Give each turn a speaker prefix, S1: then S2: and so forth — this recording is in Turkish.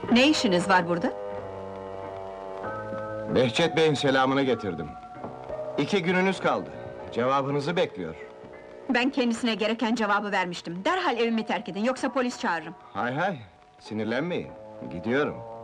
S1: Ne işiniz var burada?
S2: Behçet Bey'in selamını getirdim. 2 gününüz kaldı. Cevabınızı bekliyor.
S1: Ben kendisine gereken cevabı vermiştim. Derhal evimi terk edin, yoksa polis çağırırım.
S2: Hay hay, sinirlenmeyin. Gidiyorum.